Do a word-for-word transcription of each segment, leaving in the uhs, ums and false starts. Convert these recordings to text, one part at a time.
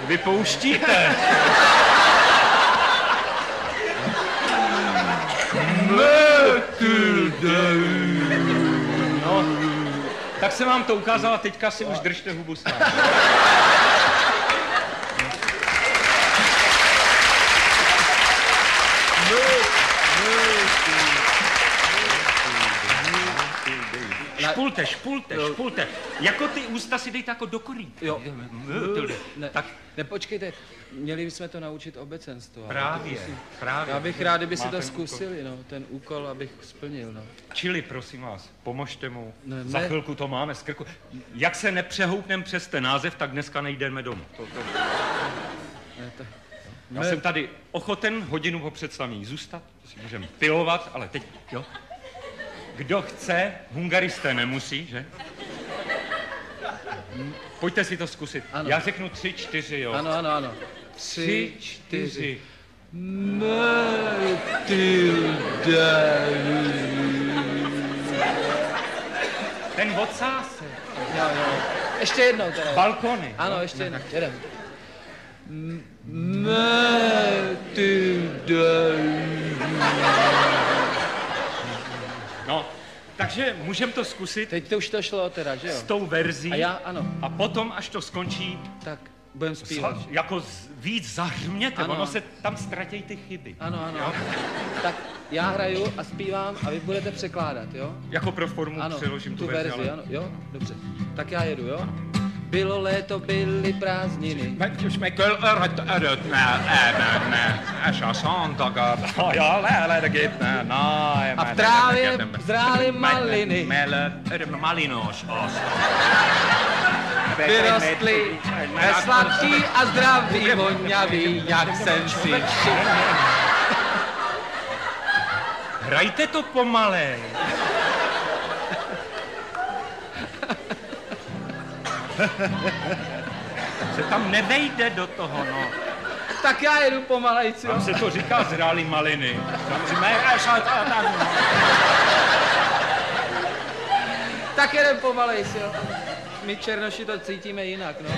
vypouštíte. No, tak jsem vám to ukázal a teďka si už držte hubu s námi. Špulte, špulte, špulte. Jako ty ústa si dejte jako do korí. Jo. Ne, tak ne, počkejte, měli bychom to naučit obecenstvo. Právě, právě. Já bych rád, kdyby si to zkusili, no, ten úkol, abych splnil, no. Čili, prosím vás, pomožte mu. Ne, Za ne. chvilku to máme z krku. Jak se nepřehoupneme přes ten název, tak dneska nejdeme domů. To, to... Ne, to... Já ne. jsem tady ochoten hodinu po představení zůstat, to si můžeme pilovat, ale teď, jo. Kdo chce, hungaristé nemusí, že? Pojďte si to zkusit. Ano. Já řeknu tři, čtyři, jo. Ano, ano, ano. Tři, čtyři. Ten odsásek. Jo, jo. Ještě jednou teda. Balkony. Ano, jo? ještě jednou. Jedem. No, takže můžeme to zkusit. Teď to už to šlo teda, že jo? S tou verzí. A já, ano. A potom, až to skončí, Tak, budem zpívat. Za, jako z, víc zahřměte, Ano. ono se tam ztratí ty chyby. Ano, ano. Jo? Tak já hraju a zpívám a vy budete překládat, jo? Jako pro formu Ano, přeložím tu tu verzi, verzi, ale... ano, jo? Dobře. Tak já jedu, jo? Bylo léto, byly prázdniny. Just meg küll öröt, öröt, ne, ne, ne, es a Santaga, ja, le, le, git, ne, na, A v trávě zrály maliny. Mele, malinos, os. Vyrostly sladký a zdravý, voňavý, jak jsem si všiml. Hrajte to pomalej. Se tam nevejde do toho, no. Tak já jedu pomalejc, jo? Tam se to říká zrály maliny. Tam si mé... Tak jedem pomalejc, jo? My černoši to cítíme jinak, no.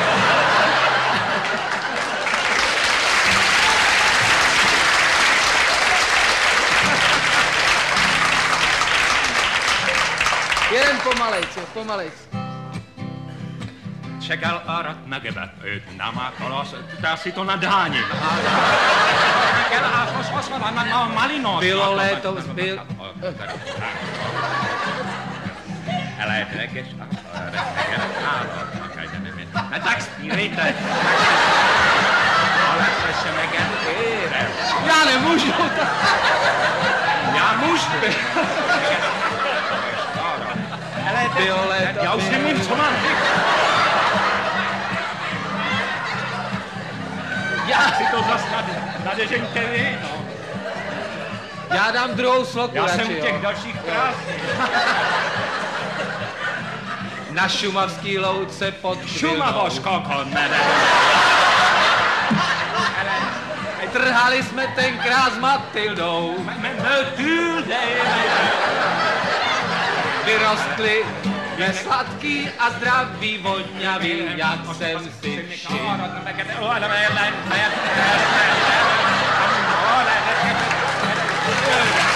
Jedem pomalejc, jo, pomalejc. Čekal öröt megevet őt, nem akaros, Dá si to na dáni. Čekal a os, os, na, na, malinos. Bylo léto, byl... Hele, rekeš, a tak zpívejte. Ale se se megevet. Já nemůžu. Já můžu. Bylo léto, Já už nevím, co mám říct. Já, Si to zas nade- nadežeňte vy, no. já dám druhou sloku Já jsem radši, u těch jo. dalších krásných. Na šumavský louce pod Šumavos kokon, ne, ne. Trhali jsme tenkrát s Matildou. Vyrostly nesladký a zdravý, voňavý, jak jsem si všiml. Oh,